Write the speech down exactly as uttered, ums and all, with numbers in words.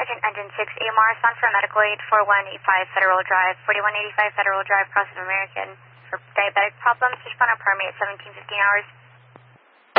Sergeant Engine six, A M R, on for medical aid, forty-one eighty-five Federal Drive, forty-one eighty-five Federal Drive, Cross of American. For diabetic problems, respond on permit at seventeen fifteen hours.